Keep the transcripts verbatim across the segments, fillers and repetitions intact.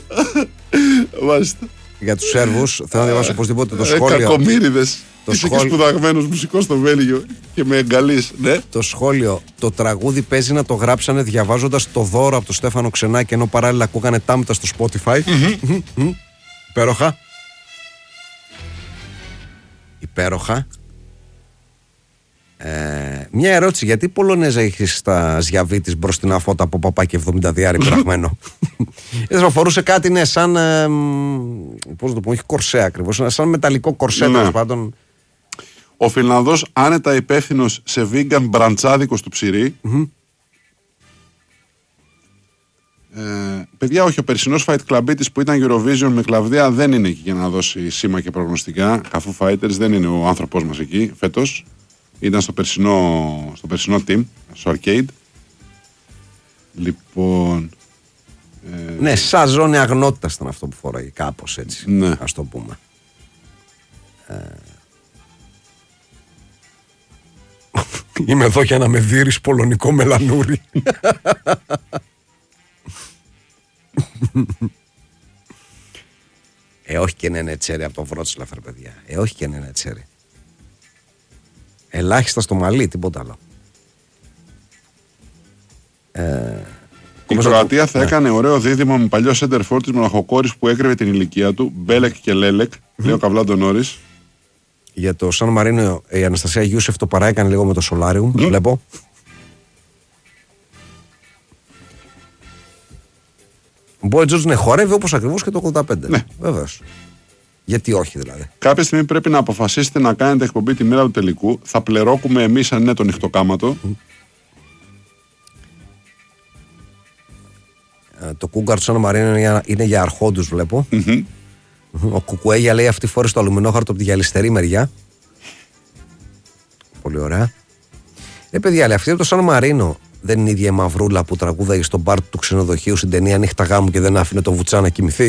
Μάλιστα. Για τους Σέρβους θέλω να διαβάσω οπωσδήποτε το σχόλιο. Κακομοίριδες. Είσαι σχόλιο... και σπουδαγμένος μουσικός στο Βέλγιο και με εγκαλείς, ναι. Το σχόλιο. Το τραγούδι παίζει να το γράψανε διαβάζοντας το δώρο από τον Στέφανο Ξενάκη ενώ παράλληλα ακούγανε τάμτα στο Spotify. Mm-hmm. Υπέροχα. Υπέροχα. Ε, μια ερώτηση. Γιατί Πολωνέζα έχεις στα Ζιαβί της μπροστινά φώτα από παπάκι εβδομήντα διάρρη πειραγμένο? Έτσι φορούσε κάτι, ναι, σαν ε, πώς το πω, όχι κορσέ ακριβώς, σαν μεταλλικό κορσέ, τέλος πάντων. Ο Φινλανδός άνετα υπεύθυνος σε vegan μπραντσάδικο του Ψηρή. Mm-hmm. Ε, παιδιά, όχι, ο περσινός Fight Clubίτης που ήταν Eurovision με Κλαβδία δεν είναι εκεί για να δώσει σήμα και προγνωστικά. Καθού Fighters δεν είναι ο άνθρωπός μας εκεί φέτος. Ήταν στο περσινό, στο περσινό team, στο arcade. Λοιπόν... Ε... Ναι, σαν ζώνη αγνότητας ήταν αυτό που φοράει, κάπως έτσι, ναι. Ας το πούμε. Ε... Είμαι εδώ για να με δείρεις πολωνικό μελανούρι. Ε, όχι και νένε τσέρι από το Βρότσλαφ, ρε παιδιά. Ε, όχι και νένε τσέρι. Ελάχιστα στο μαλλί, τίποτα άλλο. Ε, η Κροατία το... θα ναι. έκανε ωραίο δίδυμο με παλιό center for της μοναχοκόρης που έκρυβε την ηλικία του, Μπέλεκ και Λέλεκ, mm. λέει ο Καβλάντο Νόρις. Για το Σαν Μαρίνο η Αναστασία Γιούσεφ το παράεκανε λίγο με το Σολάριουμ, mm. βλέπω. Ο Μπόι Τζόρτζ ναι, χορεύει όπως ακριβώς και το ογδόντα πέντε. Ναι. Βέβαιως. Γιατί όχι δηλαδή. Κάποια στιγμή πρέπει να αποφασίσετε να κάνετε εκπομπή τη μέρα του τελικού. Θα πλερόκουμε εμείς αν είναι το νυχτοκάματο. Mm. Ε, το Κούγκαρ του Σαν Μαρίνο είναι για, είναι για αρχόντους, βλέπω. Mm-hmm. Ο Κουκουέγια λέει αυτή φορά στο αλουμινόχαρτο από τη γυαλιστερή μεριά. Πολύ ωραία. Ε, παιδιά, λέει, αυτή από το Σαν Μαρίνο δεν είναι η ίδια η μαυρούλα που τραγούδαγε στον μπαρ του ξενοδοχείου στην ταινία Νύχτα Γάμου και δεν άφηνε το Βουτσά να κοιμηθεί?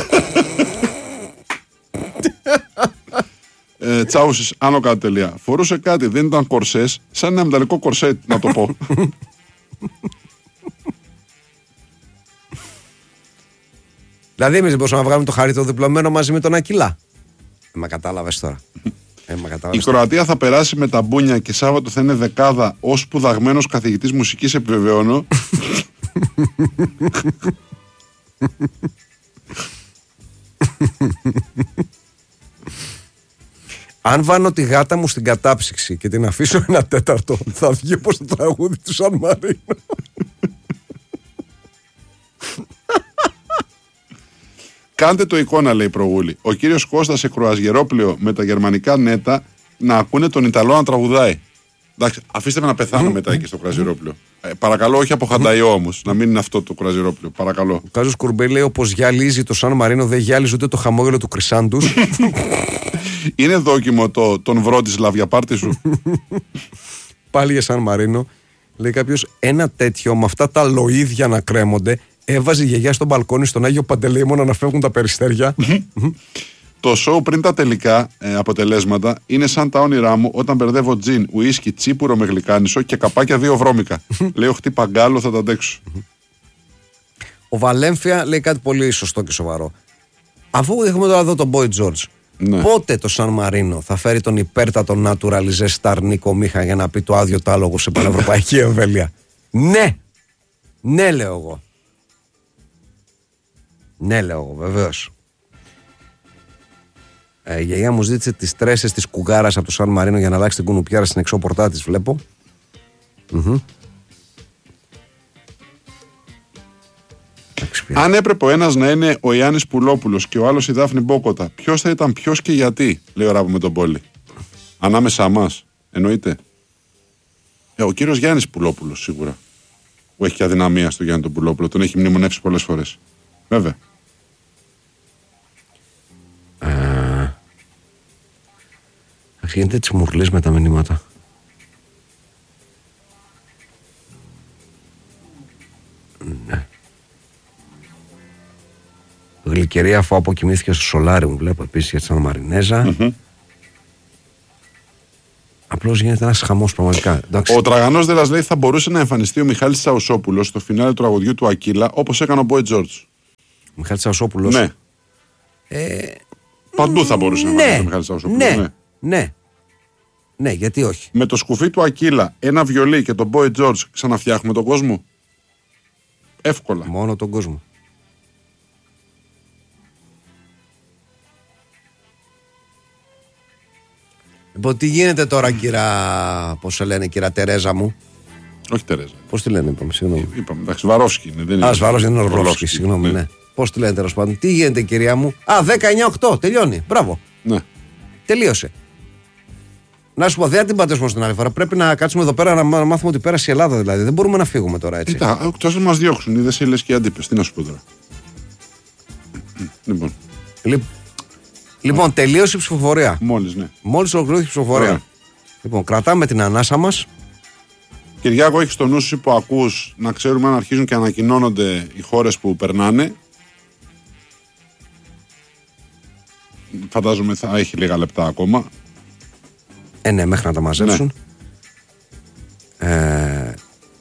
ε, Τσάουσης, άνω κάτω τελεία. Φορούσε κάτι, δεν ήταν κορσές, σαν ένα μεταλλικό κορσέτ, να το πω. Δηλαδή, εμείς δεν μπορούσαμε να βγάλουμε το χαρίτο διπλωμένο μαζί με τον Ακυλά. Ε, μα κατάλαβες τώρα. Ε, μα κατάλαβες η Κροατία θα περάσει με τα μπούνια και Σάββατο θα είναι δεκάδα ως σπουδαγμένος καθηγητής μουσικής, επιβεβαιώνω. Αν βάνω τη γάτα μου στην κατάψυξη και την αφήσω ένα τέταρτο, θα βγει όπως το τραγούδι του Σαν Μαρίνο. Κάντε το εικόνα, λέει Προγούλη. Ο κύριος Κώστας σε κρουαζιερόπλαιο με τα γερμανικά νέτα να ακούνε τον Ιταλό να τραγουδάει. Εντάξει, αφήστε με να πεθάνω μετά εκεί στο κρουαζιερόπλαιο. Ε, παρακαλώ, όχι από χανταϊό όμως, να μην είναι αυτό το κρουαζιερόπλαιο. Παρακαλώ. Ο Κάζος Κουρμπέλ λέει: όπως γυαλίζει το Σαν Μαρίνο, δεν γυάλιζε ούτε το χαμόγελο του Κρυσάντους. Είναι δόκιμο το, τον Βρόντισλαβ για πάρτι σου. Πάλι για Σαν Μαρίνο. Λέει κάποιος: ένα τέτοιο με αυτά τα λοίδια να κρέμονται. Έβαζε η γιαγιά στο μπαλκόνι στον Άγιο Παντελεήμονα να φεύγουν τα περιστέρια. Το show πριν τα τελικά ε, αποτελέσματα είναι σαν τα όνειρά μου όταν μπερδεύω τζιν, ουίσκι, τσίπουρο με γλυκάνισο και καπάκια δύο βρώμικα. Λέω χτύπα γκάλο, θα τα αντέξω. Ο Βαλέμφια λέει κάτι πολύ σωστό και σοβαρό. Αφού έχουμε τώρα εδώ τον Boy George, ναι. Πότε το Σαν Μαρίνο θα φέρει τον υπέρτατο naturalizé star Νίκο Μίχα για να πει το άδειο τάλογο σε πανευρωπαϊκή εμβέλεια? Ναι, ναι λέω εγώ. Ναι, λέω εγώ, βεβαίως. Ε, η γιαγιά μου ζήτησε τις τρέσσες της κουγκάρας από το Σαν Μαρίνο για να αλλάξει την κουνουπιάρα στην εξώπορτά της, βλέπω. Mm-hmm. Αν έπρεπε ο ένας να είναι ο Ιάννης Πουλόπουλος και ο άλλος η Δάφνη Μπόκοτα, ποιος θα ήταν ποιος και γιατί, λέει ο Ράπο με τον Πόλη. Ανάμεσά μας, εννοείται. Ε, ο κύριος Γιάννης Πουλόπουλος σίγουρα. Που έχει και αδυναμία στο Γιάννη τον Πουλόπουλο, τον έχει μνημονεύσει πολλές φορές. Βέβαια. Γίνεται έτσι μουρλής με τα μηνύματα. Ναι. Γλυκερία αφού αποκοιμήθηκε στο Σολάριουμ, βλέπω επίσης για τη Σαν Μαρινέζα. Mm-hmm. Απλώς γίνεται ένας χαμός πραγματικά. Εντάξει. Ο Τραγανός Δελας λέει θα μπορούσε να εμφανιστεί ο Μιχάλης Σαουσόπουλος στο φινάλε του τραγουδιού του Ακύλα όπως έκανε ο Boy George. Μιχάλης Σαουσόπουλος. Ναι. Ε, Παντού θα μπορούσε ναι, να βάλει ο Μιχάλης Σαουσόπουλος. Ναι, ναι. ναι. Ναι, γιατί όχι. Με το σκουφί του Ακύλα, ένα βιολί και τον Boy George ξαναφτιάχνουμε τον κόσμο. Εύκολα. Μόνο τον κόσμο. Λοιπόν, τι γίνεται τώρα, κύρα, πώς σε λένε, κύρα Τερέζα μου. Όχι Τερέζα. Πώς τη λένε, είπαμε, συγγνώμη. Είπαμε, εντάξει, Βαρόφσκι είναι. Δεν Α, είναι Σβάρος είναι ο Ρόφσκι, Ρόφσκι, συγγνώμη, ναι. ναι. ναι. Πώς τη λένε τέλος πάντων. Τι γίνεται, κυρία μου. Α, δέκα εννιά οκτώ, τελειώνει. Μπράβο. Ναι. Τελείωσε. Να σου πω, δεν την πατήσουμε στην άλλη φορά. Πρέπει να κάτσουμε εδώ πέρα να μάθουμε ότι πέρασε η Ελλάδα, δηλαδή. Δεν μπορούμε να φύγουμε τώρα έτσι. Κοίτα, εκτός να μας διώξουν, είδες σε λες και αντίπες. Τι να σου πω τώρα. Λοιπόν. Λι... Λοιπόν, τελείωσε η ψηφοφορία. Μόλις, ναι. Μόλις ολοκληρώθηκε η ψηφοφορία. Ωραία. Λοιπόν, κρατάμε την ανάσα μας. Κυριάκο, έχει στο νου σου που ακούς να ξέρουμε αν αρχίζουν και ανακοινώνονται οι χώρες που περνάνε. Φαντάζομαι θα έχει λίγα λεπτά ακόμα. Ε, ναι, μέχρι να τα μαζέψουν. Ναι. Ε...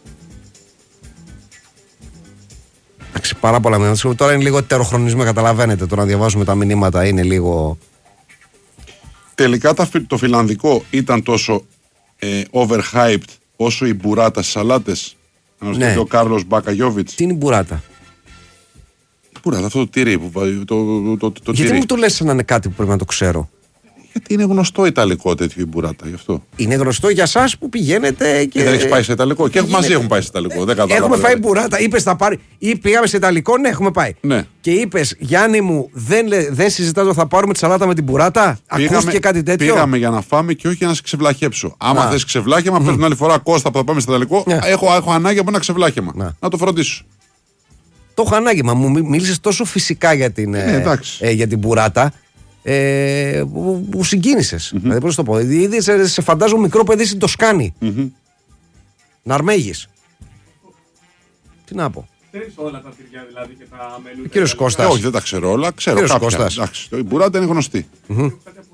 Εντάξει, πάρα πολλά μηνύματα. Τώρα είναι λίγο τεροχρονισμό, καταλαβαίνετε. Το να διαβάζουμε τα μηνύματα είναι λίγο. Τελικά το φιλανδικό ήταν τόσο ε, overhyped όσο η μπουράτα στις σαλάτες. Ναι. Ο Κάρλος Μπακαγιόβιτς. Τι είναι η μπουράτα? Η μπουράτα, αυτό το τυρί που το, το, το, το Γιατί τυρί. μου το λες σαν να είναι κάτι που πρέπει να το ξέρω? Γιατί είναι γνωστό ιταλικό τέτοιο η μπουράτα, γι' αυτό. Είναι γνωστό για εσάς που πηγαίνετε και. Και δεν έχει πάει σε ιταλικό. Και γίνεται. μαζί έχουν πάει σε ιταλικό. Δεν Έχουμε κατάλαβα, φάει δηλαδή. μπουράτα. Είπες θα πάρει. Ή πήγαμε σε ιταλικό, ναι, έχουμε πάει. Ναι. Και είπες, Γιάννη μου, δεν, λέ- δεν συζητάω, θα πάρουμε τη σαλάτα με την μπουράτα. Ακούστηκε κάτι τέτοιο? Πήγαμε για να φάμε και όχι για να σε ξεβλαχέψω. Άμα Να. θες ξεβλάχεμα, πες την άλλη φορά Κώστα που θα πάμε στο ιταλικό. Ναι. Έχω, έχω ανάγκη από ένα ξεβλάχεμα. Να. Να το φροντίσω. Το έχω ανάγκη, μα μου μίλησες τόσο φυσικά για την, Ναι, ε, εντάξει. ε, για την μπουράτα. Ε, που, που συγκίνησες. Mm-hmm. Δηλαδή, πώς το πω. Ήδη σε, σε φαντάζομαι μικρό παιδί στην Τοσκάνη. Mm-hmm. Ναρμέγης. Τι να πω. Ξέρεις όλα τα τυριά δηλαδή και τα μελούδια? Κύριος Ε, Κώστας. όχι, δεν τα ξέρω όλα. Ξέρω Κύριος κάποια. Κώστας. Εντάξει, η μπουράτα είναι γνωστή. Mm-hmm.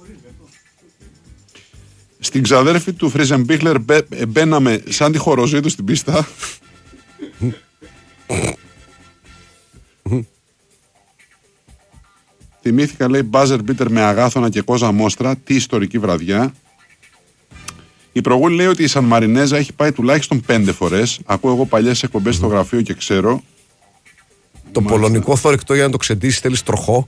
Στην ξαδέρφη του Φριζεμπίχλερ μπε, ε, μπαίναμε σαν τη χοροζή του στην πίστα. Θυμήθηκα, λέει, μπάζερ μπίτερ με αγάθωνα και κόζα μόστρα. Τι ιστορική βραδιά. Η προγούλη λέει ότι η Σαν Μαρινέζα έχει πάει τουλάχιστον πέντε φορές. Ακούω εγώ παλιές εκπομπές στο γραφείο και ξέρω. Το Μάλιστα. πολωνικό θωρηκτό για να το ξεντήσεις θέλει τροχό.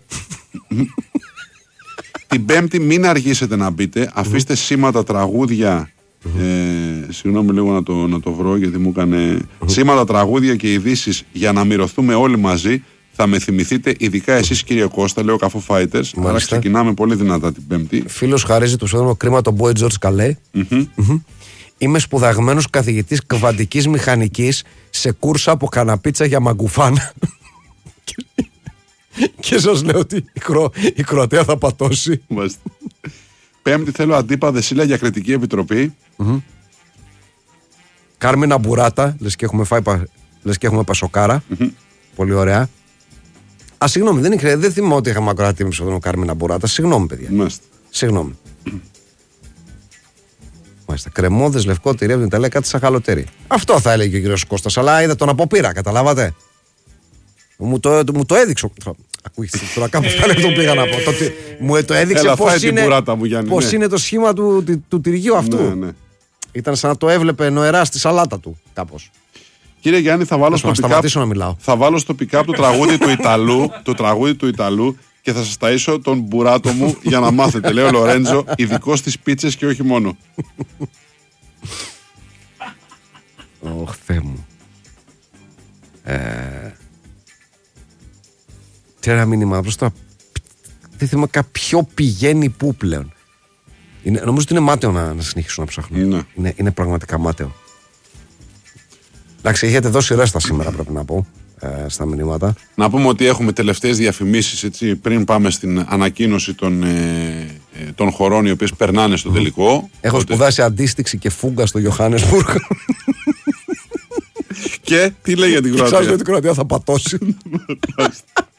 Την Πέμπτη μην αργήσετε να μπείτε. Αφήστε σήματα, τραγούδια. Ε, συγγνώμη λίγο να το, να το βρω γιατί μου έκανε. Σήματα, τραγούδια και ειδήσεις για να μοιρωθούμε όλοι μαζί. Θα με θυμηθείτε, ειδικά εσείς κύριε Κώστα, λέω Καφό Fighters. Άρα ξεκινάμε πολύ δυνατά την Πέμπτη. Φίλος χαρίζει το ψευδόνιμο κρίμα τον Boy George Καλέ. Mm-hmm. Mm-hmm. Είμαι σπουδαγμένος καθηγητής κβαντικής μηχανικής σε κούρσα από καναπίτσα για μαγκουφάνα. Και σας λέω ότι η, Κρο... η Κροατία θα πατώσει. Πέμπτη θέλω αντίπα Δεσίλα για κριτική επιτροπή. Mm-hmm. Κάρμινα μπουράτα, λες και έχουμε, φάει, λες και έχουμε πασοκάρα. Mm-hmm. Πολύ ωραία. Α, συγγνώμη, δεν, είναι, δεν θυμάμαι ότι είχαμε ακροατή με ψευδόνιμο Κάρμινα μπουράτα. Συγγνώμη, παιδιά. Μάλιστα. Συγγνώμη. Μάλιστα. Κρεμόδες, λευκό τυρί από την Ιταλία, κάτι σαν χαλοτέρι. Αυτό θα έλεγε ο κύριος Κώστας, αλλά είδα τον από πείρα, καταλάβατε. Μου το, μου το έδειξε. Ακούγεται τώρα κάπου τα λεπτό πήγα να πω. Το, μου το έδειξε πώς είναι, μου, Γιάννη, πώς ναι. είναι το σχήμα του, του, του τυριού αυτού. Ναι, ναι. Ήταν σαν να το έβλεπε νοερά στη σαλάτα του, κάπως. Κύριε Γιάννη, θα βάλω, στο pick-up, να μιλάω. θα βάλω στο pick-up του τραγούδι του Ιταλού, το τραγούδι του Ιταλού και θα σας ταΐσω τον μπουράτο μου για να μάθετε. Λέω Λορέντζο, ειδικός στις πίτσες και όχι μόνο. Ωχ, Θεέ μου. Ε... Τι ένα μήνυμα, απλώς τώρα δεν θυμάμαι ποιο πηγαίνει πού πλέον. Είναι, νομίζω ότι είναι μάταιο να, να συνεχίσουν να ψάχνουν. Ναι. Είναι, είναι πραγματικά μάταιο. Εντάξει, έχετε δώσει ρέστα σήμερα, πρέπει να πω, ε, στα μηνύματα. Να πούμε ότι έχουμε τελευταίες διαφημίσεις, έτσι, πριν πάμε στην ανακοίνωση των, ε, ε, των χωρών οι οποίες περνάνε στο τελικό. Έχω Οπότε... σπουδάσει αντίστοιξη και φούγκα στο Johannesburg. Και τι λέει για την Κροατία? Ξέρω ότι η Κροατία θα πατώσει.